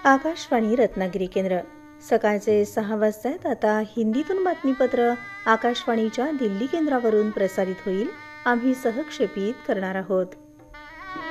आकाशवाणी रत्नागिरी केंद्र सकाळचे 6 वाजतायत। आता हिंदीतून बातमीपत्र आकाशवाणीच्या दिल्ली केंद्रावरून प्रसारित होईल। आम्ही सहक्षेपित करणार आहोत।